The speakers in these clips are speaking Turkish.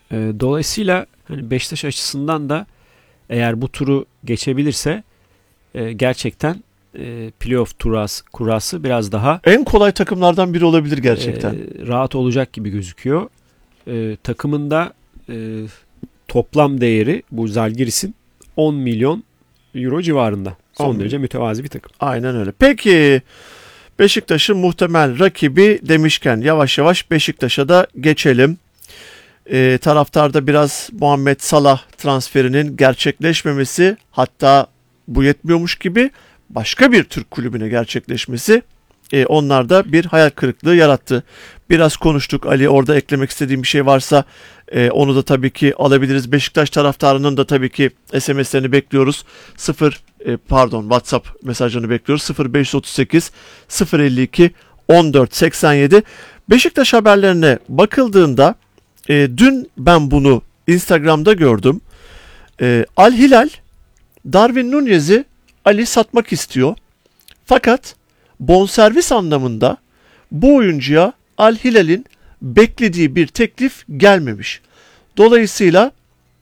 Dolayısıyla hani Beşiktaş açısından da eğer bu turu geçebilirse gerçekten playoff kurası biraz daha en kolay takımlardan biri olabilir gerçekten. Rahat olacak gibi gözüküyor. Takımında toplam değeri bu Zalgiris'in 10 milyon euro civarında. Son derece mütevazi bir takım. Aynen öyle. Peki Beşiktaş'ın muhtemel rakibi demişken yavaş yavaş Beşiktaş'a da geçelim. Taraftarda biraz Muhammed Salah transferinin gerçekleşmemesi, hatta bu yetmiyormuş gibi başka bir Türk kulübüne gerçekleşmesi onlarda bir hayal kırıklığı yarattı. Biraz konuştuk. Ali, orada eklemek istediğim bir şey varsa onu da tabii ki alabiliriz. Beşiktaş taraftarının da tabii ki SMS'lerini bekliyoruz. WhatsApp mesajlarını bekliyoruz. 0538 052 14 87. Beşiktaş haberlerine bakıldığında dün ben bunu Instagram'da gördüm. Al Hilal Darwin Nunez'i Ali satmak istiyor. Fakat bonservis anlamında bu oyuncuya Al Hilal'in beklediği bir teklif gelmemiş. Dolayısıyla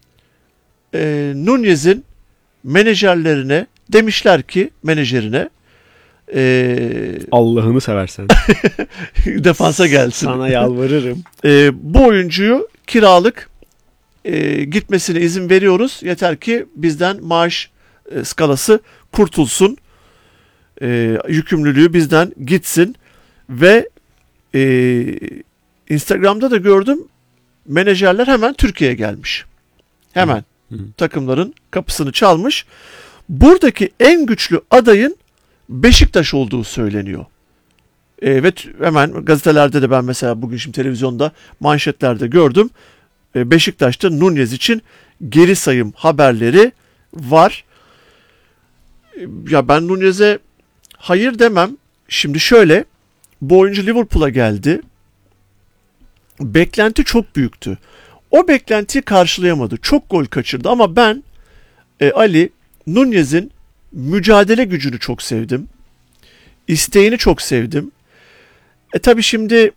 Nunez'in menajerlerine demişler ki Allah'ını seversen defansa gelsin. Sana yalvarırım. Bu oyuncuyu kiralık gitmesine izin veriyoruz. Yeter ki bizden maaş skalası kurtulsun. Yükümlülüğü bizden gitsin ve Instagram'da da gördüm, menajerler hemen Türkiye'ye gelmiş. Hemen takımların kapısını çalmış. Buradaki en güçlü adayın Beşiktaş olduğu söyleniyor. Ve hemen gazetelerde de ben mesela bugün şimdi televizyonda manşetlerde gördüm. Beşiktaş'ta Nunez için geri sayım haberleri var. Ya ben Nunez'e hayır demem. Şimdi şöyle, bu oyuncu Liverpool'a geldi. Beklenti çok büyüktü. O beklentiyi karşılayamadı. Çok gol kaçırdı ama ben Ali, Nunez'in mücadele gücünü çok sevdim. İsteğini çok sevdim. Tabii şimdi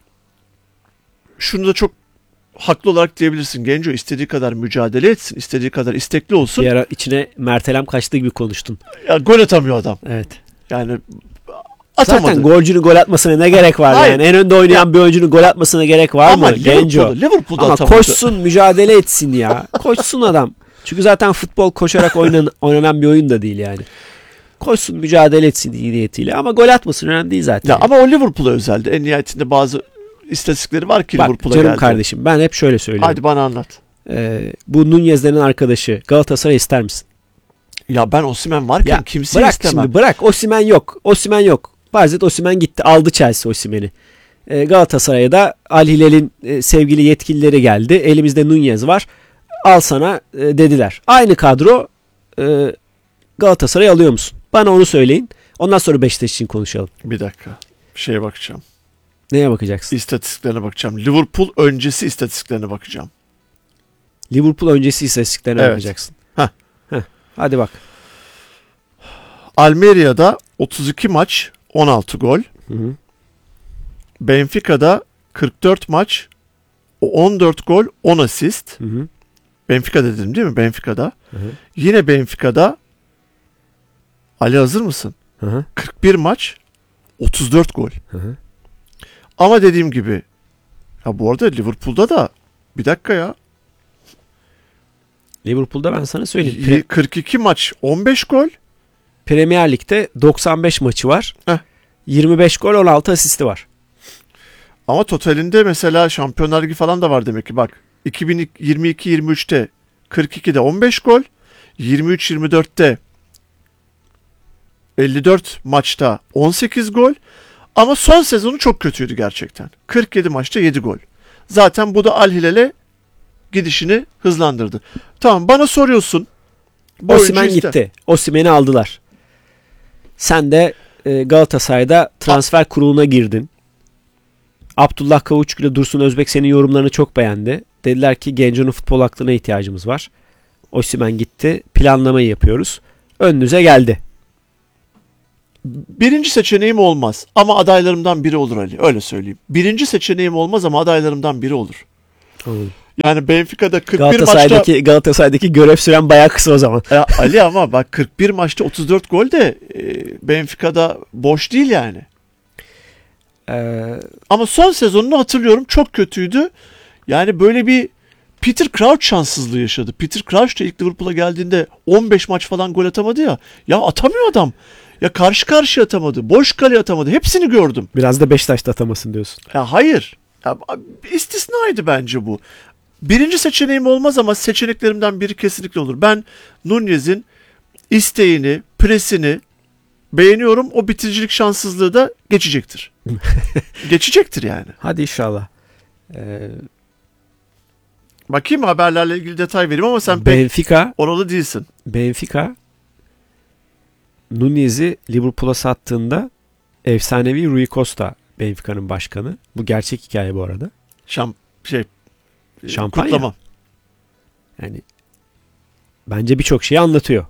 şunu da çok haklı olarak diyebilirsin. Genco istediği kadar mücadele etsin, istediği kadar istekli olsun. Bir ara içine mertelem kaçtığı gibi konuştun. Ya gol atamıyor adam. Evet. Yani atamadı. Zaten golcünün gol atmasına ne gerek var? Hayır. Yani en önde oynayan bir oyuncunun gol atmasına gerek var ama mı Genco? Liverpool'da ama atamadı. koşsun, mücadele etsin ya. Koşsun adam. Çünkü zaten futbol koşarak oynanan bir oyun da değil yani. Koşsun, mücadele etsin iyi niyetiyle ama gol atmasın önemli değil zaten. Ya ama o Liverpool'a özeldi. En nihayetinde bazı istatistikleri var ki Liverpool'a geldi. Canım kardeşim, ben hep şöyle söylüyorum. Hadi bana anlat. Bu Nunez'lerin arkadaşı Galatasaray ister misin? Ya ben Osimhen varken kimseyi istemem. Şimdi bırak, Osimhen yok. Farz et Osimhen gitti, aldı Chelsea Osimhen'i. Galatasaray'a da Al Hilal'in sevgili yetkilileri geldi. Elimizde Nunez var. Al sana dediler. Aynı kadro, Galatasaray'ı alıyor musun? Bana onu söyleyin. Ondan sonra Beşiktaş için konuşalım. Bir dakika. Bir şeye bakacağım. Neye bakacaksın? İstatistiklerine bakacağım. Liverpool öncesi istatistiklerine bakacağım. Liverpool öncesi istatistiklerine bakacaksın. Heh. Hadi bak. Almeria'da 32 maç 16 gol. Hı. Benfica'da 44 maç 14 gol 10 asist. Hı. Benfica'da dedim değil mi? Benfica'da. Hı. Yine Benfica'da Ali, hazır mısın? Hı. 41 maç 34 gol. Hı. Ama dediğim gibi, ya bu arada Liverpool'da da bir dakika ya. Liverpool'da ben sana söyleyeyim. 42 maç 15 gol. Premier Lig'de 95 maçı var. 25 gol 16 asisti var. Ama totalinde mesela Şampiyonlar Ligi falan da var demek ki, bak. 2022-23'te 42'de 15 gol. 23-24'te 54 maçta 18 gol. Ama son sezonu çok kötüydü gerçekten. 47 maçta 7 gol. Zaten bu da Al Hilal'e gidişini hızlandırdı. Tamam, bana soruyorsun. Osimhen gitti. Osimhen'i aldılar. Sen de Galatasaray'da transfer kuruluna girdin. Abdullah Kavuçgül ile Dursun Özbek senin yorumlarını çok beğendi. Dediler ki Genco'nun futbol aklına ihtiyacımız var. Osimhen gitti. Planlamayı yapıyoruz. Önünüze geldi. Birinci seçeneğim olmaz ama adaylarımdan biri olur Ali. Öyle söyleyeyim. Birinci seçeneğim olmaz ama adaylarımdan biri olur. Yani Benfica'da 41 maçta Galatasaray'daki görev süren bayağı kısa o zaman. Ali ama bak 41 maçta 34 gol de Benfica'da boş değil yani. Ama son sezonunu hatırlıyorum, çok kötüydü. Yani böyle bir Peter Crouch şanssızlığı yaşadı. Peter Crouch da ilk Liverpool'a geldiğinde 15 maç falan gol atamadı ya. Ya atamıyor adam. Ya karşı karşıya atamadı. Boş kale atamadı. Hepsini gördüm. Biraz da Beşiktaş'ta atamasın diyorsun. Ya hayır. Ya, istisnaydı bence bu. Birinci seçeneğim olmaz ama seçeneklerimden biri kesinlikle olur. Ben Nunez'in isteğini, presini beğeniyorum. O bitiricilik şanssızlığı da geçecektir. Geçecektir yani. Hadi inşallah. Bakayım, haberlerle ilgili detay vereyim ama sen Benfica, pek oralı değilsin. Benfica Nunez'i Liverpool'a sattığında efsanevi Rui Costa Benfica'nın başkanı. Bu gerçek hikaye bu arada. Şampanya. Kutlama. Yani bence birçok şeyi anlatıyor.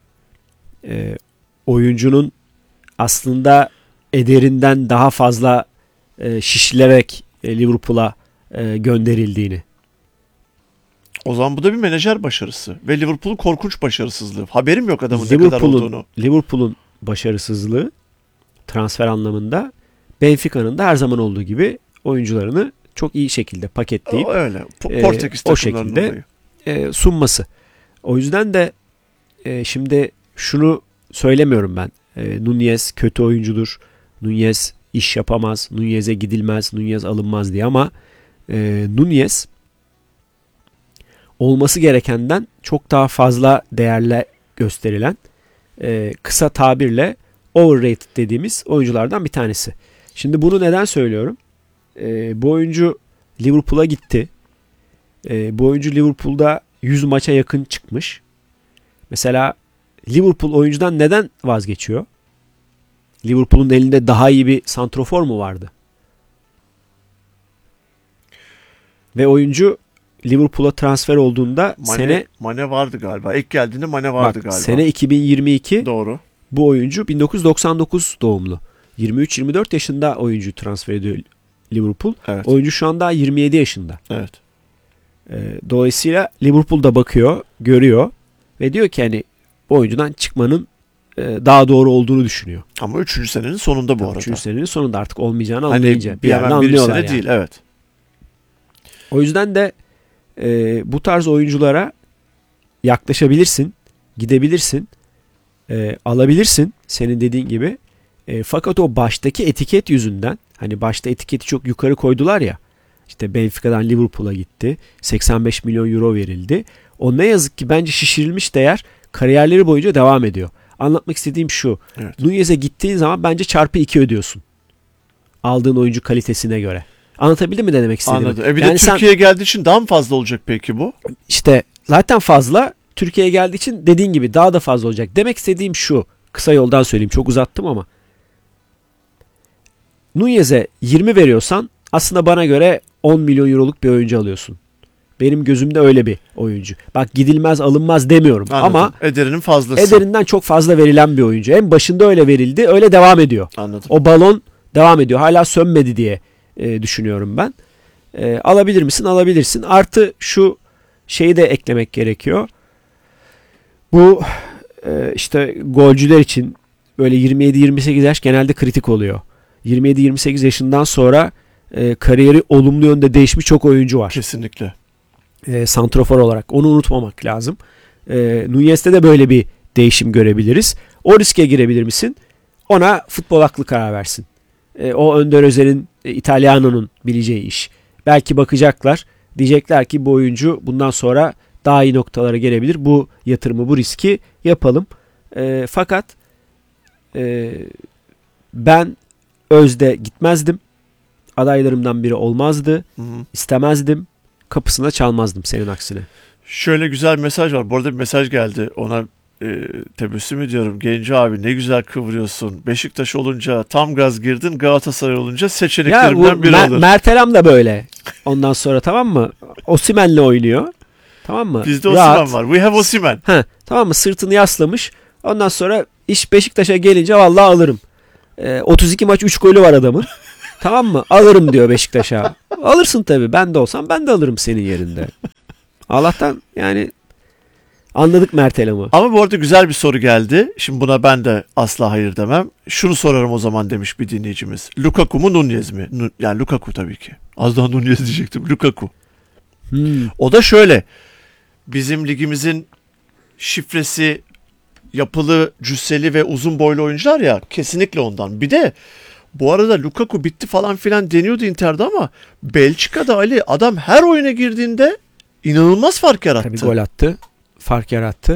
Oyuncunun aslında ederinden daha fazla şişilerek Liverpool'a gönderildiğini. O zaman bu da bir menajer başarısı ve Liverpool'un korkunç başarısızlığı. Haberim yok adamın ne kadar olduğunu. Liverpool'un başarısızlığı transfer anlamında Benfica'nın da her zaman olduğu gibi oyuncularını çok iyi şekilde paketleyip öyle. Portekiz o şekilde sunması. O yüzden de şimdi şunu söylemiyorum ben. Nunez kötü oyuncudur. Nunez iş yapamaz. Nunez'e gidilmez. Nunez alınmaz diye ama Nunez olması gerekenden çok daha fazla değerle gösterilen kısa tabirle overrated dediğimiz oyunculardan bir tanesi. Şimdi bunu neden söylüyorum? Bu oyuncu Liverpool'a gitti. Bu oyuncu Liverpool'da 100 maça yakın çıkmış. Mesela Liverpool oyuncudan neden vazgeçiyor? Liverpool'un elinde daha iyi bir santrofor mu vardı? Ve oyuncu Liverpool'a transfer olduğunda Mane vardı galiba. İlk geldiğinde Mane vardı galiba. Sene 2022. Doğru. Bu oyuncu 1999 doğumlu. 23-24 yaşında oyuncu transfer ediyor Liverpool. Evet. Oyuncu şu an daha 27 yaşında. Evet. Dolayısıyla Liverpool da bakıyor, görüyor ve diyor ki hani bu oyuncudan çıkmanın daha doğru olduğunu düşünüyor. Ama 3. senenin sonunda bu arada. 3. senenin sonunda artık olmayacağını hani anlayınca. Bir yerde anlıyorlar yani. Değil, evet. O yüzden de bu tarz oyunculara yaklaşabilirsin, gidebilirsin, alabilirsin senin dediğin gibi. Fakat o baştaki etiket yüzünden, hani başta etiketi çok yukarı koydular ya, işte Benfica'dan Liverpool'a gitti, 85 milyon euro verildi. O ne yazık ki bence şişirilmiş değer kariyerleri boyunca devam ediyor. Anlatmak istediğim şu, evet. Nunez'e gittiğin zaman bence çarpı 2 ödüyorsun. Aldığın oyuncu kalitesine göre. Anlatabildim mi ne demek istediğimi? Anladım. Bir de Türkiye'ye geldiği için daha mı fazla olacak peki bu? İşte zaten fazla. Türkiye'ye geldiği için dediğin gibi daha da fazla olacak. Demek istediğim şu. Kısa yoldan söyleyeyim. Çok uzattım ama. Nunez'e 20 veriyorsan aslında bana göre 10 milyon euroluk bir oyuncu alıyorsun. Benim gözümde öyle bir oyuncu. Bak gidilmez alınmaz demiyorum. Anladım. Ama ederinin fazlası. Ederinden çok fazla verilen bir oyuncu. En başında öyle verildi. Öyle devam ediyor. Anladım. O balon devam ediyor. Hala sönmedi diye düşünüyorum ben. Alabilir misin? Alabilirsin. Artı şu şeyi de eklemek gerekiyor. Bu işte golcüler için böyle 27-28 yaş genelde kritik oluyor. 27-28 yaşından sonra kariyeri olumlu yönde değişmiş çok oyuncu var. Kesinlikle. Santrofor olarak. Onu unutmamak lazım. Nunez'te de böyle bir değişim görebiliriz. O riske girebilir misin? Ona futbol aklı karar versin. O Önder Özer'in, İtalyano'nun bileceği iş. Belki bakacaklar. Diyecekler ki bu oyuncu bundan sonra daha iyi noktalara gelebilir. Bu yatırımı, bu riski yapalım. Fakat ben Özde gitmezdim. Adaylarımdan biri olmazdı. Hı-hı. İstemezdim. Kapısına çalmazdım senin aksine. Şöyle güzel bir mesaj var. Bu arada bir mesaj geldi. Ona tebessüm ediyorum. Genco abi ne güzel kıvırıyorsun. Beşiktaş olunca tam gaz girdin. Galatasaray olunca seçeneklerimden biri olur. Mert Eram da böyle. Ondan sonra tamam mı? Osimhen'le oynuyor. Tamam mı? Bizde Osimhen var. We have Osimhen. Tamam mı? Sırtını yaslamış. Ondan sonra iş Beşiktaş'a gelince vallahi alırım. 32 maç 3 golü var adamın. Tamam mı? Alırım diyor Beşiktaş'a. Alırsın tabii. Ben de olsam ben de alırım senin yerinde. Allah'tan yani anladık Mert Elam'ı. Ama bu arada güzel bir soru geldi. Şimdi buna ben de asla hayır demem. Şunu sorarım o zaman demiş bir dinleyicimiz. Lukaku mu Nunez mi? Yani Lukaku tabii ki. Az daha Nunez diyecektim. Lukaku. O da şöyle. Bizim ligimizin şifresi yapılı, cüsseli ve uzun boylu oyuncular ya, kesinlikle ondan. Bir de bu arada Lukaku bitti falan filan deniyordu Inter'de ama Belçika'da Ali adam her oyuna girdiğinde inanılmaz fark yarattı. Tabii gol attı. Fark yarattı.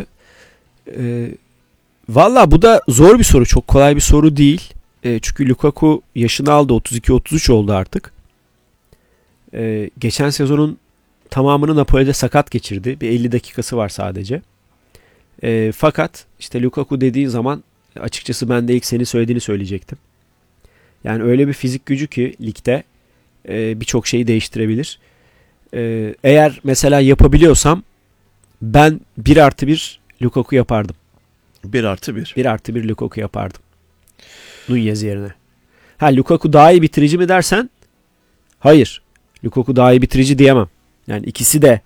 Valla bu da zor bir soru. Çok kolay bir soru değil. Çünkü Lukaku yaşını aldı. 32-33 oldu artık. Geçen sezonun tamamını Napoli'de sakat geçirdi. Bir 50 dakikası var sadece. Fakat işte Lukaku dediği zaman açıkçası ben de ilk senin söylediğini söyleyecektim. Yani öyle bir fizik gücü ki ligde birçok şeyi değiştirebilir. Eğer mesela yapabiliyorsam ben 1+1 Lukaku yapardım. 1+1. 1+1 Lukaku yapardım. Nunez yerine. Lukaku daha iyi bitirici mi dersen? Hayır. Lukaku daha iyi bitirici diyemem. Yani ikisi de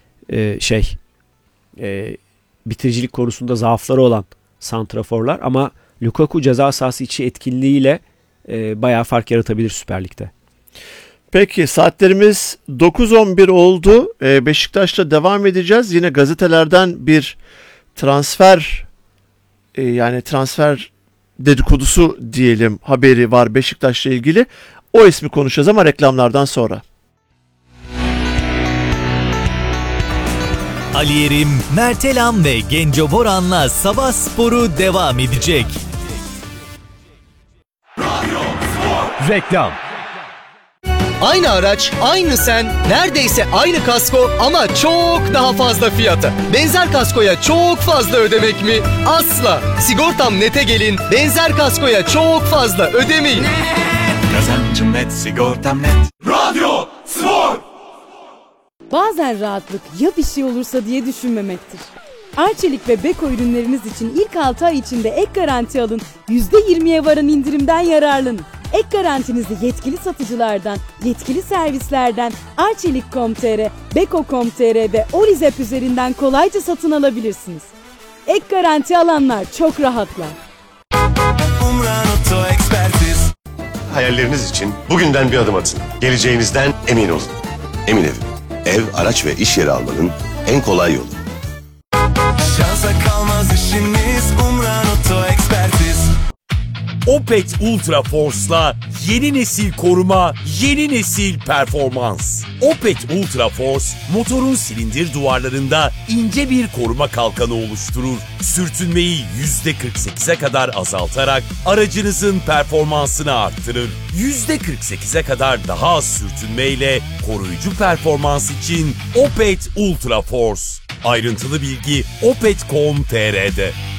bitiricilik konusunda zaafları olan santraforlar ama Lukaku ceza sahası içi etkinliğiyle bayağı fark yaratabilir Süper Lig'de. Peki saatlerimiz 9:11 oldu. Beşiktaş'la devam edeceğiz. Yine gazetelerden bir transfer dedikodusu diyelim haberi var Beşiktaş'la ilgili. O ismi konuşacağız ama reklamlardan sonra. Ali Yerim, Mert Elam ve Genco Boran'la Sabah Sporu devam edecek. Reklam. Aynı araç, aynı sen, neredeyse aynı kasko ama çok daha fazla fiyata. Benzer kaskoya çok fazla ödemek mi? Asla. Sigortam Net'e gelin, benzer kaskoya çok fazla ödemeyin. Kazancım net, sigortam net. Radyo Spor. Bazen rahatlık ya bir şey olursa diye düşünmemektir. Arçelik ve Beko ürünleriniz için ilk 6 ay içinde ek garanti alın, %20'ye varan indirimden yararlanın. Ek garantinizi yetkili satıcılardan, yetkili servislerden, Arçelik.com.tr, Beko.com.tr ve Orizep üzerinden kolayca satın alabilirsiniz. Ek garanti alanlar çok rahatlar. Hayalleriniz için bugünden bir adım atın. Geleceğinizden emin olun. Emin Ev. Ev, araç ve iş yeri almanın en kolay yolu. Şansa kalmaz işiniz, Umran Oto Ekspertiz. Opet Ultra Force'la yeni nesil koruma, yeni nesil performans. Opet Ultra Force, motorun silindir duvarlarında ince bir koruma kalkanı oluşturur. Sürtünmeyi %48'e kadar azaltarak aracınızın performansını arttırır. %48'e kadar daha az sürtünmeyle koruyucu performans için Opet Ultra Force. Ayrıntılı bilgi opet.com.tr'de.